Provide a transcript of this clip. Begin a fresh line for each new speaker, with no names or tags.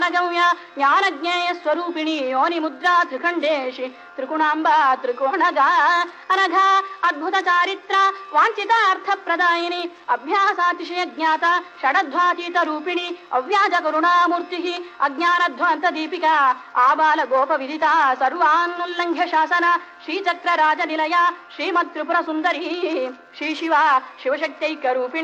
गम्य ज्ञानज्ञेय स्वरूपिणी योनि मुद्रा त्रिखंडेशि त्रिकुणांबा त्रिकोणगा अनघा अद्भुत चारित्र वांछितार्थ प्रदायिनी अभ्यासातिशय ज्ञाता षडध्वातीत रूपिणी अव्याज करुणामूर्ति अज्ञानध्वांत दीपिका आबाल गोप विदिता सर्वान्नुल्लंघ्य शासन श्रीचक्र राज निलया श्रीमत् त्रिपुर सुंदरी श्री शिवा शिवशक्त्यैक रूपिणी